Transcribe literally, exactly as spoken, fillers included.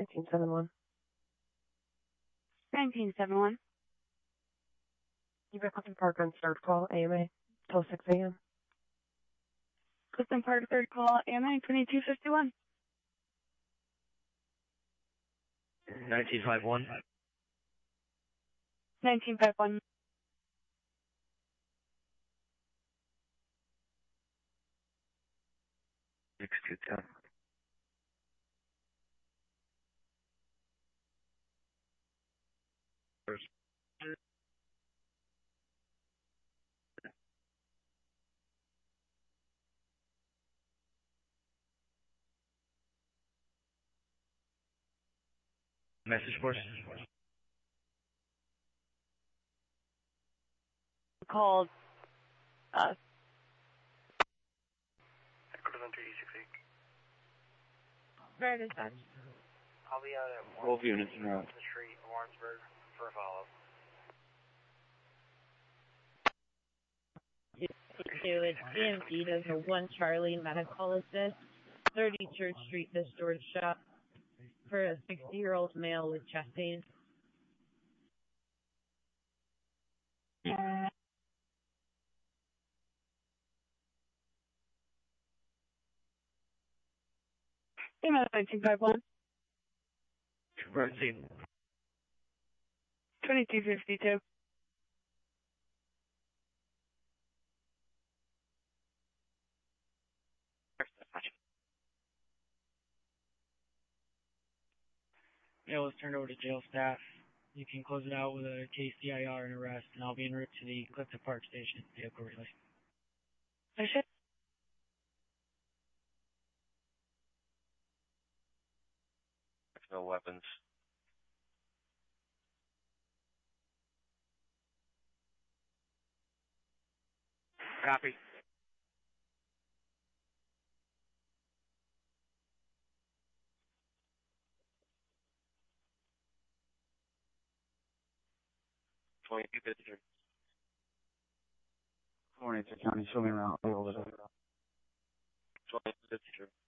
nineteen seventy-one. nineteen seventy-one. You back Clifton Park on third call, A M A, till six A M. Clifton Park, third call, A M A, twenty-two fifty-one. nineteen fifty-one. nineteen fifty-one. six two ten. First. Message force. Called, uh, Where is that? I'll be out at Both units in route. the street, Warrensburg, for a follow. It's E M T, there's a one Charlie medical assist, thirty Church Street, this storage shop, for a sixty-year-old male with chest pain. A M A, nineteen fifty-one. Converting. twenty-two fifty-two. Yeah, let's turn it over to jail staff. You can close it out with a K C I R and arrest, and I'll be en route to the Clifton Park station vehicle relay. Understood. No weapons. Copy. twenty-two fifty-three. Morning, County. Show me around. twenty-two fifty-three.